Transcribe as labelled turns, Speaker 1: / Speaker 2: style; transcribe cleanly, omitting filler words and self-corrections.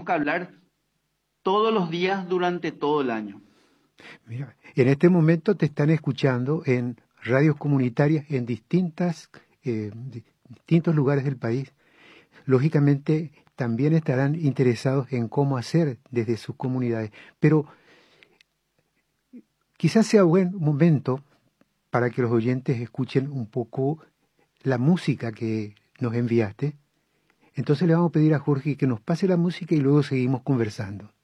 Speaker 1: tenemos que hablar todos los días durante todo el año.
Speaker 2: Mira, en este momento te están escuchando en radios comunitarias en distintos lugares del país. Lógicamente, también estarán interesados en cómo hacer desde sus comunidades. Pero quizás sea buen momento para que los oyentes escuchen un poco la música que nos enviaste. Entonces le vamos a pedir a Jorge que nos pase la música y luego seguimos conversando.